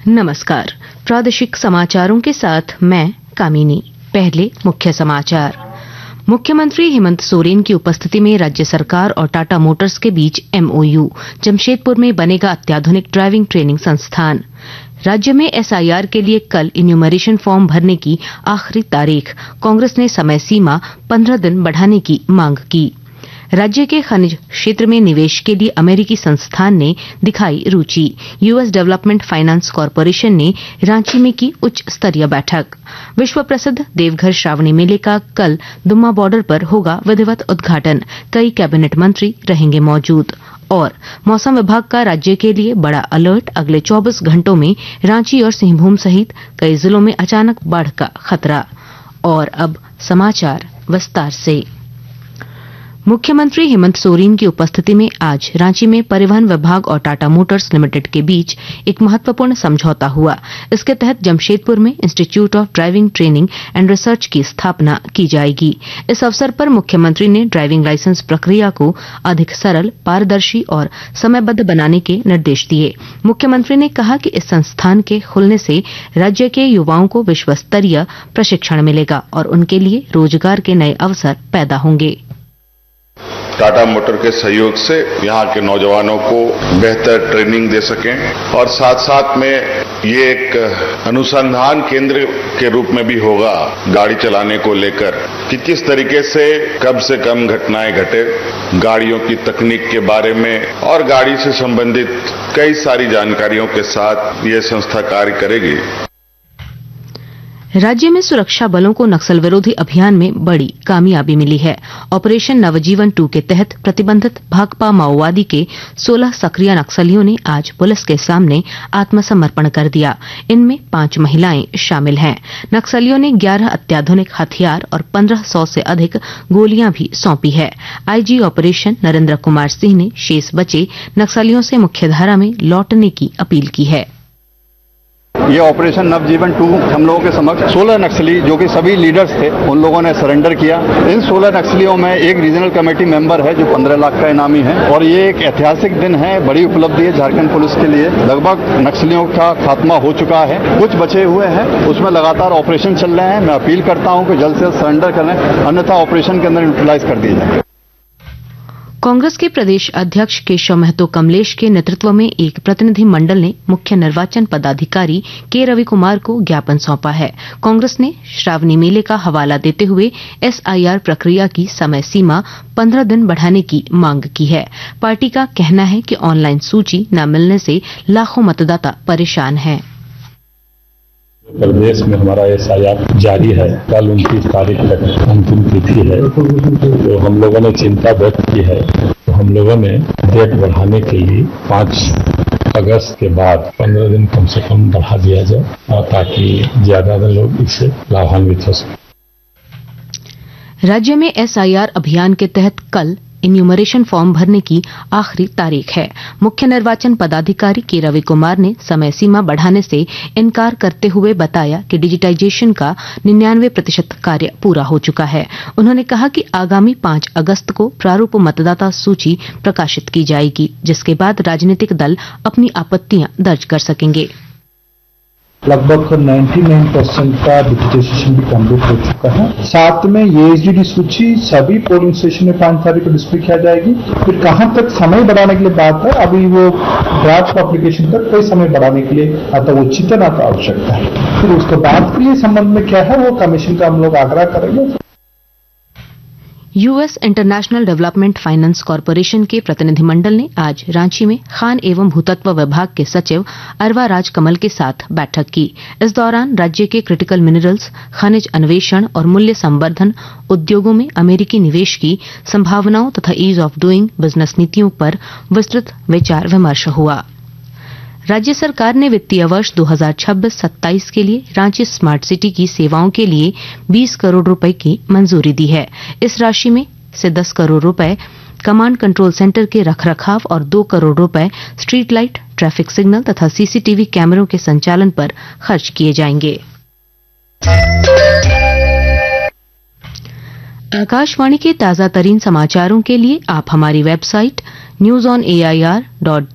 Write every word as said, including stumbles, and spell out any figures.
नमस्कार। प्रादेशिक समाचारों के साथ मैं कामिनी। पहले मुख्य समाचार। मुख्यमंत्री हेमंत सोरेन की उपस्थिति में राज्य सरकार और टाटा मोटर्स के बीच एमओयू। जमशेदपुर में बनेगा अत्याधुनिक ड्राइविंग ट्रेनिंग संस्थान। राज्य में एसआईआर के लिए कल इन्यूमरेशन फॉर्म भरने की आखिरी तारीख। कांग्रेस ने समय सीमा पंद्रह दिन बढ़ाने की मांग की। राज्य के खनिज क्षेत्र में निवेश के लिए अमेरिकी संस्थान ने दिखाई रुचि। यूएस डेवलपमेंट फाइनेंस कॉरपोरेशन ने रांची में की उच्च स्तरीय बैठक। विश्व प्रसिद्ध देवघर श्रावणी मेले का कल दुम्मा बॉर्डर पर होगा विधिवत उद्घाटन। कई कैबिनेट मंत्री रहेंगे मौजूद। और मौसम विभाग का राज्य के लिए बड़ा अलर्ट। अगले चौबीस घंटों में रांची और सिंहभूम सहित कई जिलों में अचानक बाढ़ का खतरा। और अब समाचार विस्तार से। मुख्यमंत्री हेमंत सोरेन की उपस्थिति में आज रांची में परिवहन विभाग और टाटा मोटर्स लिमिटेड के बीच एक महत्वपूर्ण समझौता हुआ। इसके तहत जमशेदपुर में institute of driving training and research की स्थापना की जाएगी। इस अवसर पर मुख्यमंत्री ने ड्राइविंग लाइसेंस प्रक्रिया को अधिक सरल, पारदर्शी और समयबद्ध बनाने के निर्देश दिए। मुख्यमंत्री ने कहा कि इस संस्थान के खुलने से राज्य के युवाओं को विश्व स्तरीय प्रशिक्षण मिलेगा और उनके लिए रोजगार के नए अवसर पैदा होंगे। टाटा मोटर के सहयोग से यहाँ के नौजवानों को बेहतर ट्रेनिंग दे सकें और साथ साथ में ये एक अनुसंधान केंद्र के रूप में भी होगा गाड़ी चलाने को लेकर कि किस तरीके से कम से कम घटनाएं घटे, गाड़ियों की तकनीक के बारे में और गाड़ी से संबंधित कई सारी जानकारियों के साथ ये संस्था कार्य करेगी। राज्य में सुरक्षा बलों को नक्सल विरोधी अभियान में बड़ी कामयाबी मिली है। ऑपरेशन नवजीवन टू के तहत प्रतिबंधित भाकपा माओवादी के सोलह सक्रिय नक्सलियों ने आज पुलिस के सामने आत्मसमर्पण कर दिया। इनमें पांच महिलाएं शामिल हैं। नक्सलियों ने ग्यारह अत्याधुनिक हथियार और पंद्रह सौ से अधिक गोलियां भी सौंपी है। आईजी ऑपरेशन नरेंद्र कुमार सिंह ने शेष बचे नक्सलियों से मुख्यधारा में लौटने की अपील की है। ये ऑपरेशन नवजीवन टू हम लोगों के समक्ष सोलह नक्सली जो कि सभी लीडर्स थे उन लोगों ने सरेंडर किया। इन सोलह नक्सलियों में एक रीजनल कमेटी मेंबर है जो पंद्रह लाख का इनामी है और ये एक ऐतिहासिक दिन है, बड़ी उपलब्धि है झारखंड पुलिस के लिए। लगभग नक्सलियों का खात्मा हो चुका है, कुछ बचे हुए हैं, उसमें लगातार ऑपरेशन चल रहे हैं। मैं अपील करता हूं कि जल्द से जल्द सरेंडर करें, अन्यथा ऑपरेशन के अंदर यूटिलाइज कर दिए जाए। कांग्रेस के प्रदेश अध्यक्ष केशव महतो कमलेश के नेतृत्व में एक प्रतिनिधि मंडल ने मुख्य निर्वाचन पदाधिकारी के रवि कुमार को ज्ञापन सौंपा है। कांग्रेस ने श्रावणी मेले का हवाला देते हुए एसआईआर प्रक्रिया की समय सीमा पंद्रह दिन बढ़ाने की मांग की है। पार्टी का कहना है कि ऑनलाइन सूची न मिलने से लाखों मतदाता परेशान हैं। प्रदेश में हमारा एसआईआर जारी है, कल उनतीस तारीख तक अंतिम तिथि है। तो हम लोगों ने चिंता व्यक्त की है, तो हम लोगों ने डेट बढ़ाने के लिए पाँच अगस्त के बाद पंद्रह दिन कम से कम बढ़ा दिया जाए ताकि ज्यादा लोग इससे लाभान्वित हो सके। राज्य में एसआईआर अभियान के तहत कल इन्यूमरेशन फॉर्म भरने की आखिरी तारीख है। मुख्य निर्वाचन पदाधिकारी के रवि कुमार ने समय सीमा बढ़ाने से इनकार करते हुए बताया कि डिजिटाइजेशन का निन्यानवे प्रतिशत कार्य पूरा हो चुका है। उन्होंने कहा कि आगामी पांच अगस्त को प्रारूप मतदाता सूची प्रकाशित की जाएगी, जिसके बाद राजनीतिक दल अपनी आपत्तियां दर्ज कर सकेंगे। लगभग निन्यानवे परसेंट का डिजिटाइजेशन भी कंप्लीट हो चुका है। साथ में ये एसडीडी सूची सभी पोलिंग स्टेशन में पांच तारीख को डिस्प्ले किया जाएगी। फिर कहां तक समय बढ़ाने के लिए बात है, अभी वो ड्राफ्ट एप्लीकेशन तक कोई समय बढ़ाने के लिए आता वो चिंतन आता आवश्यकता है। फिर उसके बाद के लिए संबंध में क्या है वो कमीशन का हम लोग आग्रह करेंगे। US international development finance corporation के प्रतिनिधिमंडल ने आज रांची में खान एवं भूतत्व विभाग के सचिव अरवा राजकमल के साथ बैठक की। इस दौरान राज्य के क्रिटिकल मिनरल्स, खनिज अन्वेषण और मूल्य संवर्धन उद्योगों में अमेरिकी निवेश की संभावनाओं तथा ईज ऑफ डूइंग बिजनेस नीतियों पर विस्तृत विचार विमर्श हुआ। राज्य सरकार ने वित्तीय वर्ष दो हज़ार छब्बीस सत्ताईस के लिए रांची स्मार्ट सिटी की सेवाओं के लिए बीस करोड़ रुपए की मंजूरी दी है। इस राशि में से दस करोड़ रुपए कमांड कंट्रोल सेंटर के रखरखाव और दो करोड़ रुपए स्ट्रीट लाइट, ट्रैफिक सिग्नल तथा सीसीटीवी कैमरों के संचालन पर खर्च किए जाएंगे। आकाशवाणी के ताजा तरीन समाचारों के लिए आप हमारी website news on A I R dot